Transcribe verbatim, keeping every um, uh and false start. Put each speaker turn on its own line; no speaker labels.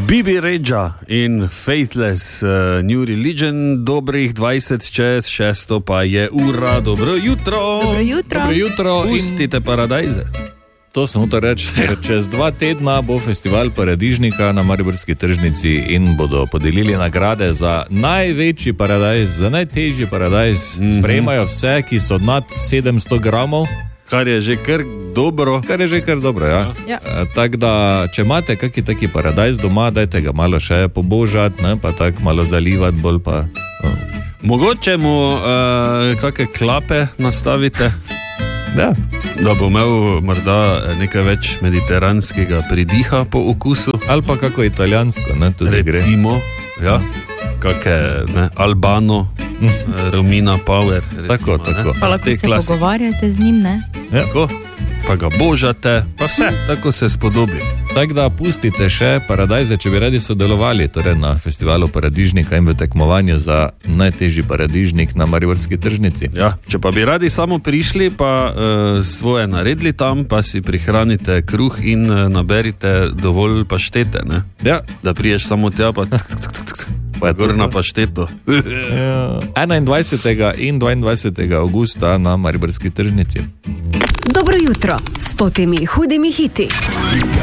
Bibi Reja in Faithless uh, New Religion, dobrih dvajset čez šesto pa je ura. Dobro jutro.
Dobro jutro.
Dobro jutro.
Pustite paradajze.
To samo to reči, ker čez dva tedna bo festival Paradižnika na Mariborski tržnici in bodo podelili nagrade za največji paradajz, za najtežji paradajz. Mm-hmm. Sprejemajo vse, ki so nad sedemsto gramov.
Kar je že kar dobro.
Kar je že kar dobro, ja.
Ja.
E, tako da, če imate kaki taki paradajz doma, dajte ga malo še pobožati, ne, pa tako malo zalivati bolj pa... No.
Mogoče mu uh, kakšne klape nastavite.
Ja.
Da bo imel morda nekaj več mediteranskega pridiha po okusu.
Ali pa kako italijansko, ne, tudi gre.
Recimo, ja, kakšne, ne, Albano, Romina Power. Recimo,
tako, tako.
Pa lahko se klasi. Pogovarjate z njim, ne?
Ja.
Tako, pa ga božate, pa vse, tako se spodobi.
Tako da pustite še paradajze, če bi radi sodelovali torej na festivalu Paradižnika in v tekmovanju za najtežji paradižnik na Mariborski tržnici.
Ja, če pa bi radi samo prišli, pa uh, svoje naredili tam, pa si prihranite kruh in uh, naberite dovolj paštete, ne?
Ja.
Da priješ samo tja, pa pa gor na pašteto.
Ja. enaindvajsetega in dvaindvajsetega avgusta na Mariborski tržnici.
Dobro jutro s totimi hudimi hiti.